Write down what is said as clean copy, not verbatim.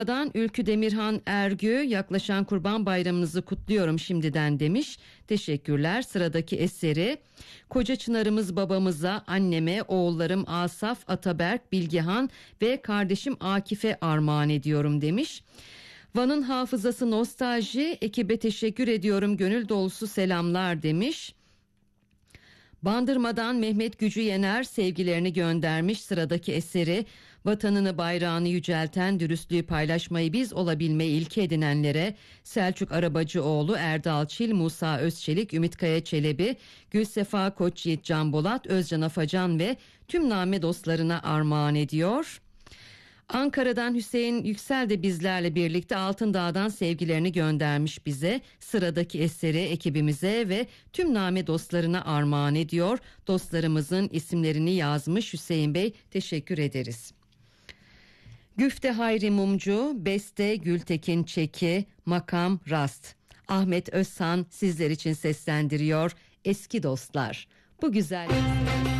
Ülkü Demirhan Ergü, yaklaşan Kurban Bayramınızı kutluyorum şimdiden demiş. Teşekkürler. Sıradaki eseri koca çınarımız babamıza, anneme, oğullarım Asaf, Ataberk, Bilgehan ve kardeşim Akif'e armağan ediyorum demiş. Van'ın hafızası nostalji, ekibe teşekkür ediyorum, gönül dolusu selamlar demiş. Bandırmadan Mehmet Gücü Yener sevgilerini göndermiş. Sıradaki eseri vatanını bayrağını yücelten, dürüstlüğü paylaşmayı biz olabilmeyi ilke edinenlere Selçuk Arabacıoğlu, Erdal Çil, Musa Özçelik, Ümit Kaya Çelebi, Gülsefa Koçyiğit, Can Bolat, Özcan Afacan ve tüm name dostlarına armağan ediyor. Ankara'dan Hüseyin Yüksel de bizlerle birlikte Altındağ'dan sevgilerini göndermiş bize. Sıradaki eseri ekibimize ve tüm name dostlarına armağan ediyor. Dostlarımızın isimlerini yazmış Hüseyin Bey, teşekkür ederiz. Güfte Hayri Mumcu, beste Gültekin Çeki, makam Rast. Ahmet Özsan sizler için seslendiriyor. Eski dostlar. Bu güzel